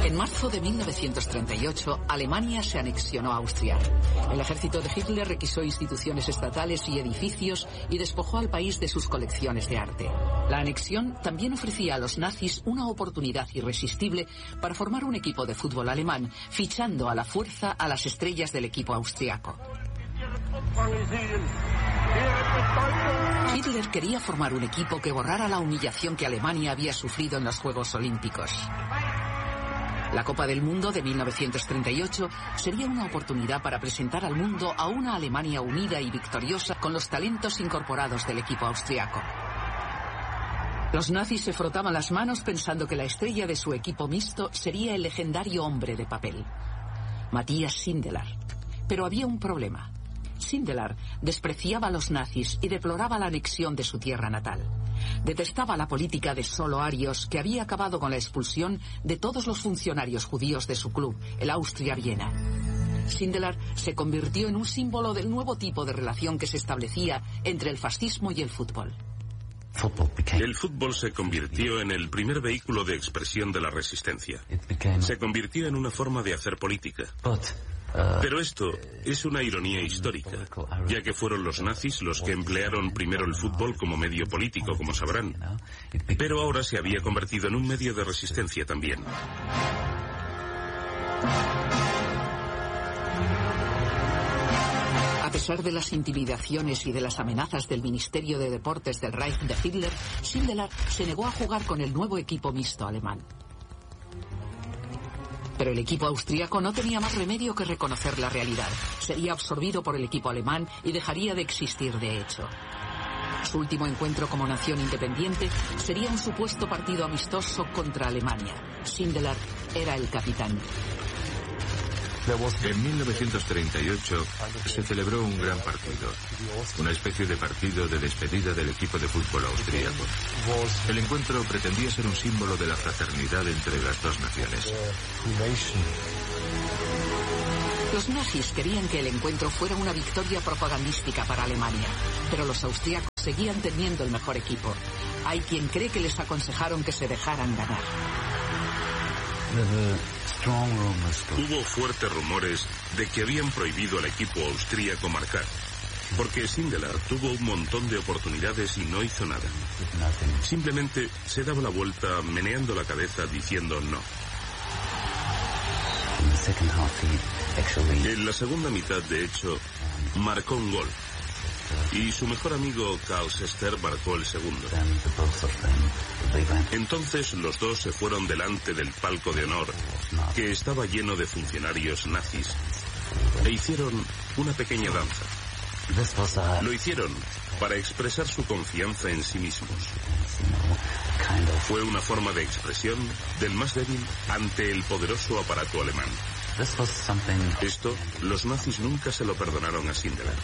En marzo de 1938, Alemania se anexionó a Austria. El ejército de Hitler requisó instituciones estatales y edificios y despojó al país de sus colecciones de arte. La anexión también ofrecía a los nazis una oportunidad irresistible para formar un equipo de fútbol alemán, fichando a la fuerza a las estrellas del equipo austriaco. Hitler quería formar un equipo que borrara la humillación que Alemania había sufrido en los Juegos Olímpicos. La Copa del Mundo de 1938 sería una oportunidad para presentar al mundo a una Alemania unida y victoriosa con los talentos incorporados del equipo austriaco. Los nazis se frotaban las manos pensando que la estrella de su equipo mixto sería el legendario hombre de papel, Matthias Sindelar. Pero había un problema. Sindelar despreciaba a los nazis y deploraba la anexión de su tierra natal. Detestaba la política de solo arios que había acabado con la expulsión de todos los funcionarios judíos de su club, el Austria Viena. Sindelar se convirtió en un símbolo del nuevo tipo de relación que se establecía entre el fascismo y el fútbol. El fútbol se convirtió en el primer vehículo de expresión de la resistencia. Se convirtió en una forma de hacer política. Pero esto es una ironía histórica, ya que fueron los nazis los que emplearon primero el fútbol como medio político, como sabrán. Pero ahora se había convertido en un medio de resistencia también. A pesar de las intimidaciones y de las amenazas del Ministerio de Deportes del Reich de Hitler, Sindelar se negó a jugar con el nuevo equipo mixto alemán. Pero el equipo austríaco no tenía más remedio que reconocer la realidad. Sería absorbido por el equipo alemán y dejaría de existir de hecho. Su último encuentro como nación independiente sería un supuesto partido amistoso contra Alemania. Sindelar era el capitán. En 1938 se celebró un gran partido, una especie de partido de despedida del equipo de fútbol austríaco. El encuentro pretendía ser un símbolo de la fraternidad entre las dos naciones. Los nazis querían que el encuentro fuera una victoria propagandística para Alemania, pero los austríacos seguían teniendo el mejor equipo. Hay quien cree que les aconsejaron que se dejaran ganar. Hubo fuertes rumores de que habían prohibido al equipo austríaco marcar, porque Sindelar tuvo un montón de oportunidades y no hizo nada. Simplemente se daba la vuelta meneando la cabeza diciendo no. En la segunda mitad, de hecho, marcó un gol. Y su mejor amigo Karl Sester marcó el segundo. Entonces los dos se fueron delante del palco de honor, que estaba lleno de funcionarios nazis, e hicieron una pequeña danza. Lo hicieron para expresar su confianza en sí mismos. Fue una forma de expresión del más débil ante el poderoso aparato alemán. Esto los nazis nunca se lo perdonaron a Sindelar.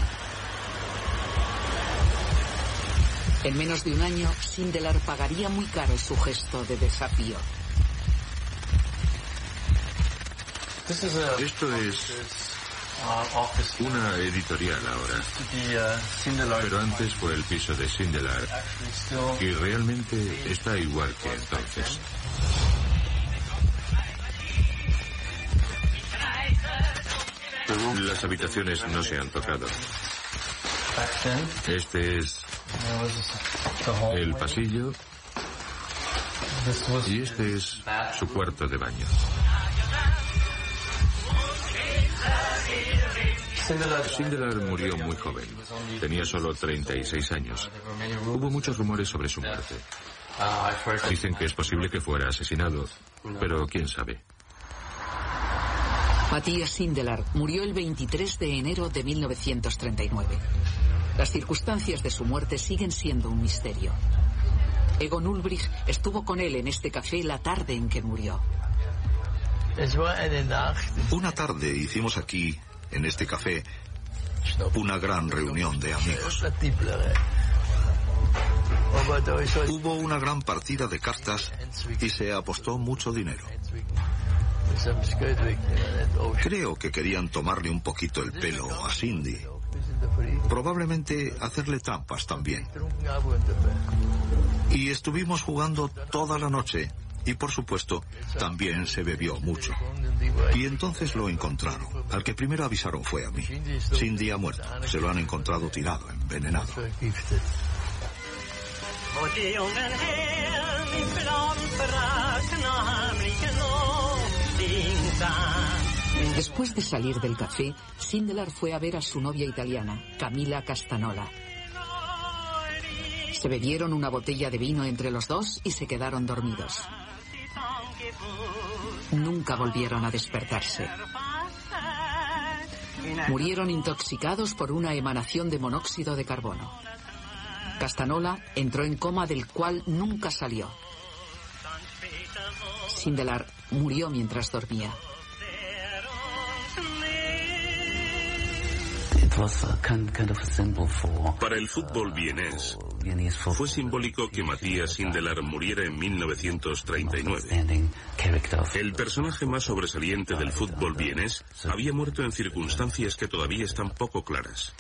En menos de un año, Sindelar pagaría muy caro su gesto de desafío. Esto es una editorial ahora, pero antes fue el piso de Sindelar y realmente está igual que entonces. Las habitaciones no se han tocado. Este es el pasillo y este es su cuarto de baño. Sindelar murió muy joven. Tenía solo 36 años. Hubo muchos rumores sobre su muerte. Dicen que es posible que fuera asesinado, pero quién sabe. Matthias Sindelar murió el 23 de enero de 1939. Las circunstancias de su muerte siguen siendo un misterio. Egon Ulbricht estuvo con él en este café la tarde en que murió. Una tarde hicimos aquí, en este café, una gran reunión de amigos. Hubo una gran partida de cartas y se apostó mucho dinero. Creo que querían tomarle un poquito el pelo a Cindy. Probablemente hacerle trampas también. Y estuvimos jugando toda la noche Y por supuesto, también se bebió mucho. Y entonces lo encontraron. Al que primero avisaron fue a mí. Cindy ha muerto. Se lo han encontrado tirado, envenenado. Después de salir del café, Sindelar fue a ver a su novia italiana, Camilla Castanola. Se bebieron una botella de vino entre los dos y se quedaron dormidos. Nunca volvieron a despertarse. Murieron intoxicados por una emanación de monóxido de carbono. Castanola entró en coma del cual nunca salió. Sindelar murió mientras dormía. Para el fútbol vienés, fue simbólico que Matías Sindelar muriera en 1939. El personaje más sobresaliente del fútbol vienés había muerto en circunstancias que todavía están poco claras.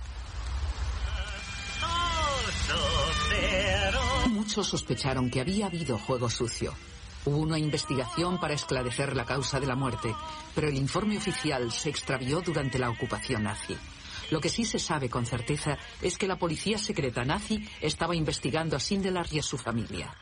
Muchos sospecharon que había habido juego sucio. Hubo una investigación para esclarecer la causa de la muerte, pero el informe oficial se extravió durante la ocupación nazi. Lo que sí se sabe con certeza es que la policía secreta nazi estaba investigando a Sindelar y a su familia.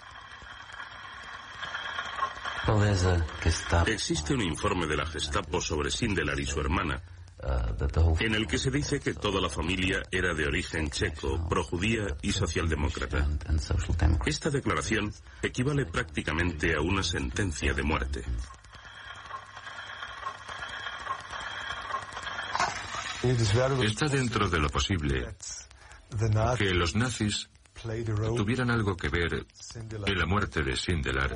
Existe un informe de la Gestapo sobre Sindelar y su hermana, en el que se dice que toda la familia era de origen checo, projudía y socialdemócrata. Esta declaración equivale prácticamente a una sentencia de muerte. Está dentro de lo posible que los nazis tuvieran algo que ver en la muerte de Sindelar,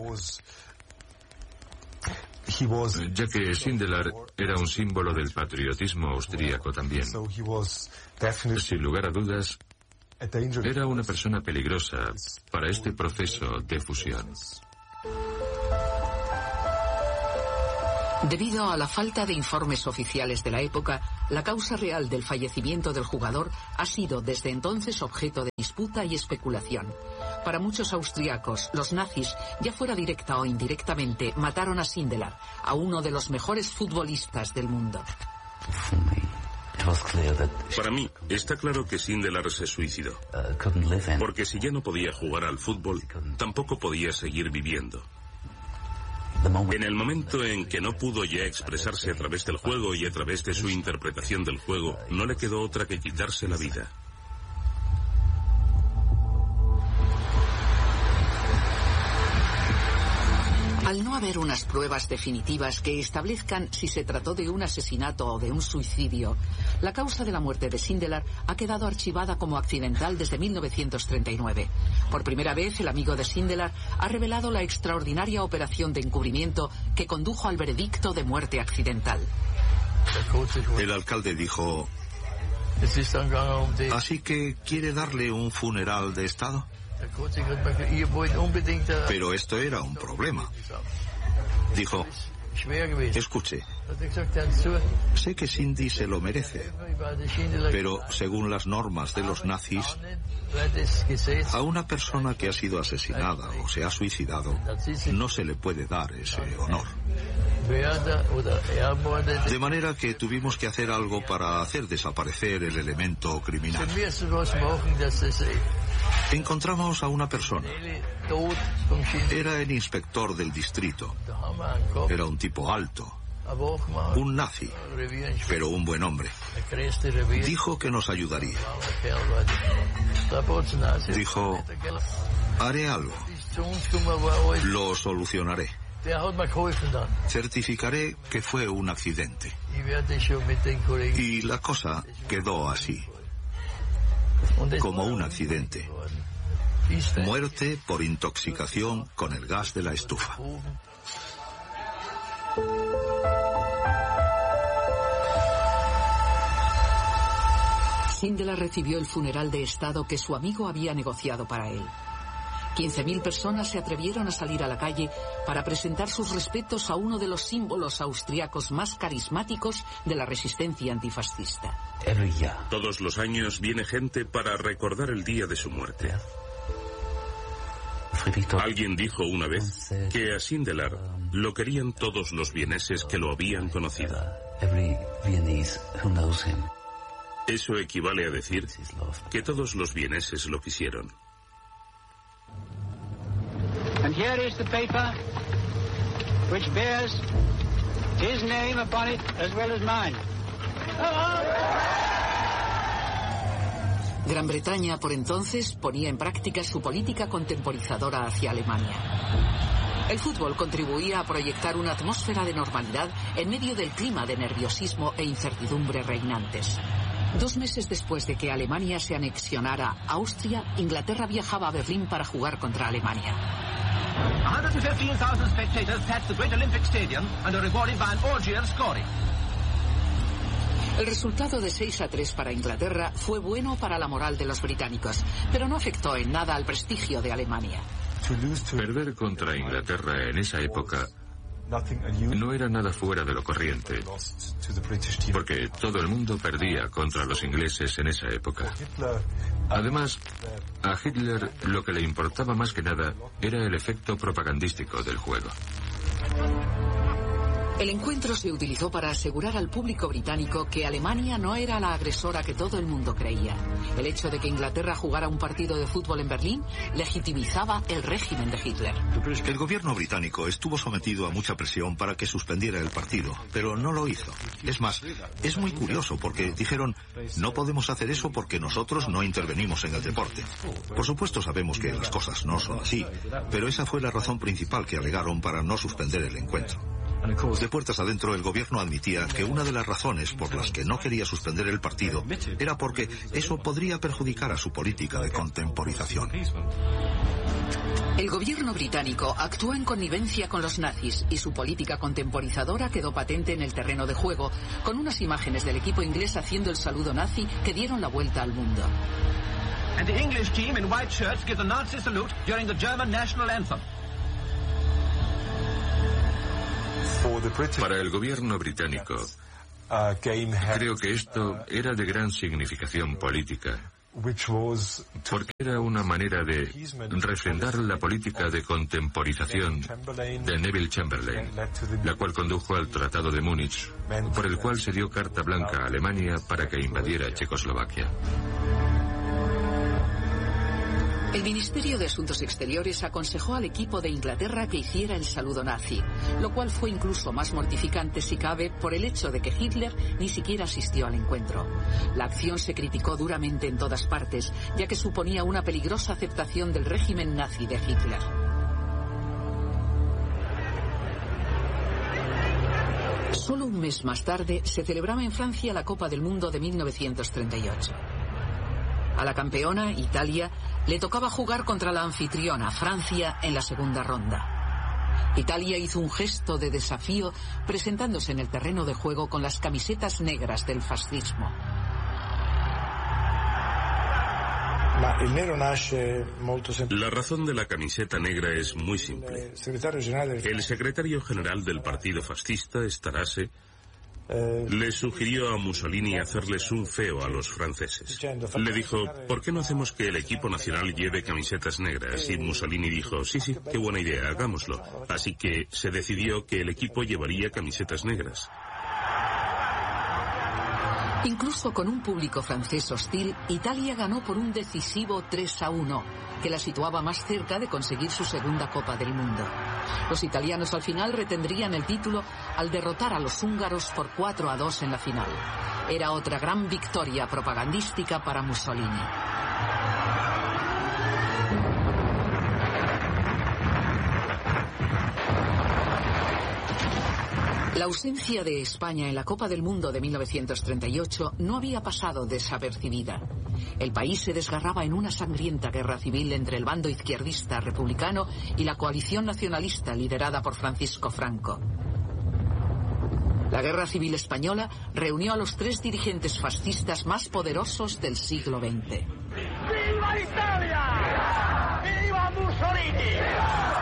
ya que Sindelar era un símbolo del patriotismo austríaco también. Sin lugar a dudas, era una persona peligrosa para este proceso de fusión. Debido a la falta de informes oficiales de la época, la causa real del fallecimiento del jugador ha sido desde entonces objeto de disputa y especulación. Para muchos austriacos, los nazis, ya fuera directa o indirectamente, mataron a Sindelar, a uno de los mejores futbolistas del mundo. Para mí, está claro que Sindelar se suicidó, porque si ya no podía jugar al fútbol, tampoco podía seguir viviendo. En el momento en que no pudo ya expresarse a través del juego y a través de su interpretación del juego, no le quedó otra que quitarse la vida. Al no haber unas pruebas definitivas que establezcan si se trató de un asesinato o de un suicidio, la causa de la muerte de Sindelar ha quedado archivada como accidental desde 1939. Por primera vez, el amigo de Sindelar ha revelado la extraordinaria operación de encubrimiento que condujo al veredicto de muerte accidental. El alcalde dijo: ¿así que quiere darle un funeral de Estado? Pero esto era un problema. Dijo: escuche, sé que Cindy se lo merece, pero según las normas de los nazis, a una persona que ha sido asesinada o se ha suicidado no se le puede dar ese honor. De manera que tuvimos que hacer algo para hacer desaparecer el elemento criminal. Encontramos a una persona. Era el inspector del distrito. Era un tipo alto, un nazi, pero un buen hombre. Dijo que nos ayudaría. Dijo: haré algo. Lo solucionaré. Certificaré que fue un accidente. Y la cosa quedó así, como un accidente. Muerte por intoxicación con el gas de la estufa. Sindelar recibió el funeral de Estado que su amigo había negociado para él. 15.000 personas se atrevieron a salir a la calle para presentar sus respetos a uno de los símbolos austriacos más carismáticos de la resistencia antifascista. Todos los años viene gente para recordar el día de su muerte. Alguien dijo una vez que a Sindelar lo querían todos los vieneses que lo habían conocido. Eso equivale a decir que todos los vieneses lo quisieron. And here is the paper which bears his name upon it as well as mine. Gran Bretaña, por entonces, ponía en práctica su política contemporizadora hacia Alemania. El fútbol contribuía a proyectar una atmósfera de normalidad en medio del clima de nerviosismo e incertidumbre reinantes. 2 meses después de que Alemania se anexionara a Austria, Inglaterra viajaba a Berlín para jugar contra Alemania. 115,000 spectators packed the great Olympic Stadium and are rewarded by an orgy of scoring. El resultado de 6-3 para Inglaterra fue bueno para la moral de los británicos, pero no afectó en nada al prestigio de Alemania. Perder contra Inglaterra en esa época no era nada fuera de lo corriente, porque todo el mundo perdía contra los ingleses en esa época. Además, a Hitler lo que le importaba más que nada era el efecto propagandístico del juego. El encuentro se utilizó para asegurar al público británico que Alemania no era la agresora que todo el mundo creía. El hecho de que Inglaterra jugara un partido de fútbol en Berlín legitimizaba el régimen de Hitler. El gobierno británico estuvo sometido a mucha presión para que suspendiera el partido, pero no lo hizo. Es más, es muy curioso porque dijeron, no podemos hacer eso porque nosotros no intervenimos en el deporte. Por supuesto sabemos que las cosas no son así, pero esa fue la razón principal que alegaron para no suspender el encuentro. De puertas adentro, el gobierno admitía que una de las razones por las que no quería suspender el partido era porque eso podría perjudicar a su política de contemporización. El gobierno británico actuó en connivencia con los nazis y su política contemporizadora quedó patente en el terreno de juego, con unas imágenes del equipo inglés haciendo el saludo nazi que dieron la vuelta al mundo. And the English team in white shirts give the Nazi salute during the German national anthem. Para el gobierno británico, creo que esto era de gran significación política, porque era una manera de refrendar la política de contemporización de Neville Chamberlain, la cual condujo al Tratado de Múnich, por el cual se dio carta blanca a Alemania para que invadiera Checoslovaquia. El Ministerio de Asuntos Exteriores aconsejó al equipo de Inglaterra que hiciera el saludo nazi, lo cual fue incluso más mortificante si cabe por el hecho de que Hitler ni siquiera asistió al encuentro. La acción se criticó duramente en todas partes, ya que suponía una peligrosa aceptación del régimen nazi de Hitler. Solo un mes más tarde se celebraba en Francia la Copa del Mundo de 1938. A la campeona, Italia, le tocaba jugar contra la anfitriona, Francia, en la segunda ronda. Italia hizo un gesto de desafío presentándose en el terreno de juego con las camisetas negras del fascismo. La razón de la camiseta negra es muy simple. El secretario general del partido fascista, Starace, le sugirió a Mussolini hacerles un feo a los franceses. Le dijo, ¿por qué no hacemos que el equipo nacional lleve camisetas negras? Y Mussolini dijo, sí, qué buena idea, hagámoslo. Así que se decidió que el equipo llevaría camisetas negras. Incluso con un público francés hostil, Italia ganó por un decisivo 3-1, que la situaba más cerca de conseguir su segunda Copa del Mundo. Los italianos al final retendrían el título al derrotar a los húngaros por 4-2 en la final. Era otra gran victoria propagandística para Mussolini. La ausencia de España en la Copa del Mundo de 1938 no había pasado desapercibida. El país se desgarraba en una sangrienta guerra civil entre el bando izquierdista republicano y la coalición nacionalista liderada por Francisco Franco. La Guerra Civil Española reunió a los 3 dirigentes fascistas más poderosos del siglo XX. ¡Viva Italia! ¡Viva Mussolini!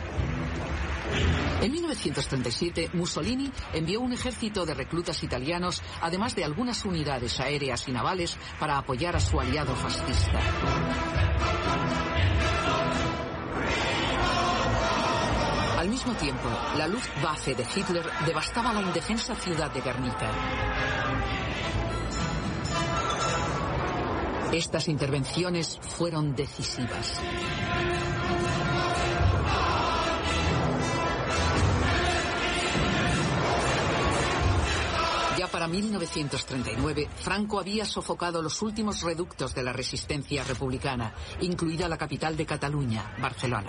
En 1937, Mussolini envió un ejército de reclutas italianos, además de algunas unidades aéreas y navales, para apoyar a su aliado fascista. mismo tiempo, la Luftwaffe de Hitler devastaba la indefensa ciudad de Guernica. Estas intervenciones fueron decisivas. Ya para 1939, Franco había sofocado los últimos reductos de la resistencia republicana, incluida la capital de Cataluña, Barcelona.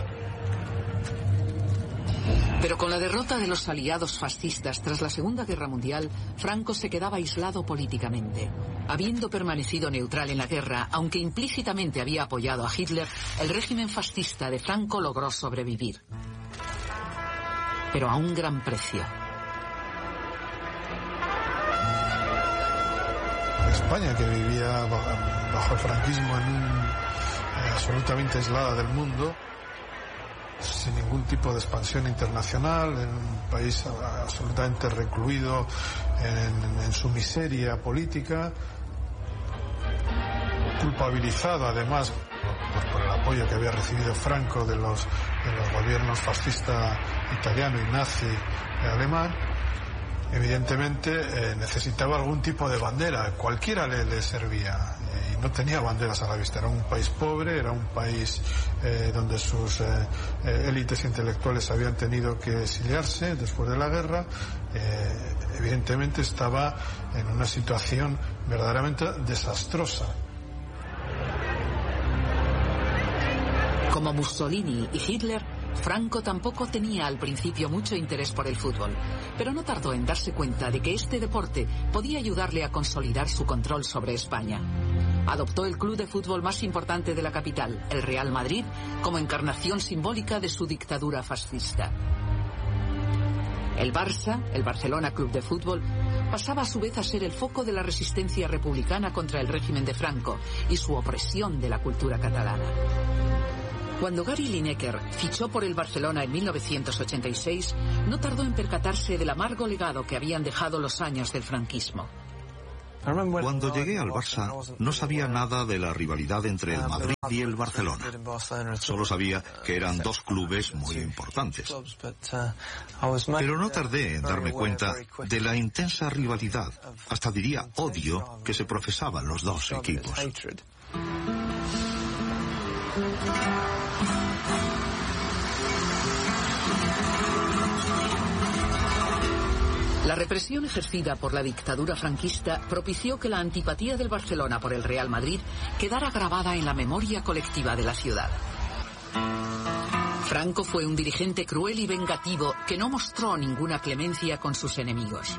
Pero con la derrota de los aliados fascistas tras la Segunda Guerra Mundial, Franco se quedaba aislado políticamente. Habiendo permanecido neutral en la guerra, aunque implícitamente había apoyado a Hitler, el régimen fascista de Franco logró sobrevivir. Pero a un gran precio. España, que vivía bajo el franquismo absolutamente aislada del mundo, sin ningún tipo de expansión internacional, en un país absolutamente recluido en su miseria política, culpabilizado además por el apoyo que había recibido Franco de los gobiernos fascista italiano y nazi alemán. Evidentemente necesitaba algún tipo de bandera, cualquiera le servía, y no tenía banderas a la vista. Era un país pobre, era un país donde sus élites intelectuales habían tenido que exiliarse después de la guerra. Evidentemente estaba en una situación verdaderamente desastrosa. Como Mussolini y Hitler, Franco tampoco tenía al principio mucho interés por el fútbol, pero no tardó en darse cuenta de que este deporte podía ayudarle a consolidar su control sobre España. Adoptó el club de fútbol más importante de la capital, el Real Madrid, como encarnación simbólica de su dictadura fascista. El Barça, el Barcelona Club de Fútbol, pasaba a su vez a ser el foco de la resistencia republicana contra el régimen de Franco y su opresión de la cultura catalana. Cuando Gary Lineker fichó por el Barcelona en 1986, no tardó en percatarse del amargo legado que habían dejado los años del franquismo. Cuando llegué al Barça, no sabía nada de la rivalidad entre el Madrid y el Barcelona. Solo sabía que eran dos clubes muy importantes. Pero no tardé en darme cuenta de la intensa rivalidad, hasta diría odio, que se profesaban los dos equipos. La represión ejercida por la dictadura franquista propició que la antipatía del Barcelona por el Real Madrid quedara grabada en la memoria colectiva de la ciudad. Franco fue un dirigente cruel y vengativo que no mostró ninguna clemencia con sus enemigos.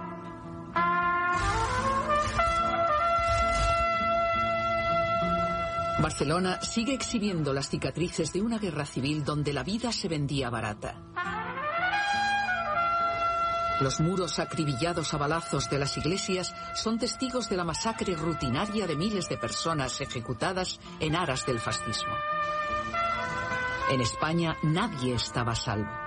Barcelona sigue exhibiendo las cicatrices de una guerra civil donde la vida se vendía barata. Los muros acribillados a balazos de las iglesias son testigos de la masacre rutinaria de miles de personas ejecutadas en aras del fascismo. En España nadie estaba a salvo.